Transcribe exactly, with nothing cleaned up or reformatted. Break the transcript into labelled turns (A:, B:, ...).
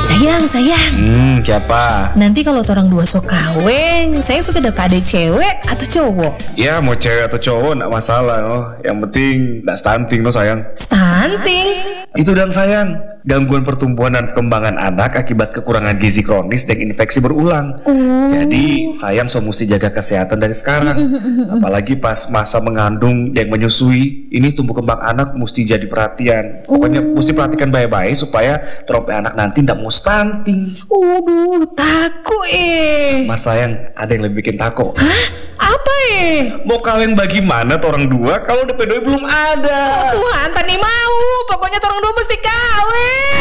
A: Sayang, sayang.
B: Hmm, siapa?
A: Nanti kalau orang dua sok kaweng, saya suka dapat ada cewek atau cowok?
B: Ya mau cewek atau cowok nggak masalah no. Yang penting nggak stunting no sayang.
A: Stunting?
B: Itu dan sayang, gangguan pertumbuhan dan perkembangan anak akibat kekurangan gizi kronis dan infeksi berulang.
A: Oh.
B: Jadi sayang so mesti jaga kesehatan dari sekarang. Apalagi pas masa mengandung dan menyusui, ini tumbuh kembang anak mesti jadi perhatian. Pokoknya
A: Oh.
B: mesti perhatikan baik-baik supaya trope anak nanti nggak mau stunting.
A: Waduh, takut eh.
B: Mas sayang, ada yang lebih bikin takut.
A: Hah? Apa eh?
B: Mau kawin bagaimana tuh orang dua kalau D P dua belum ada?
A: Tuhan, tani mau. Pokoknya orang dua mesti kawin.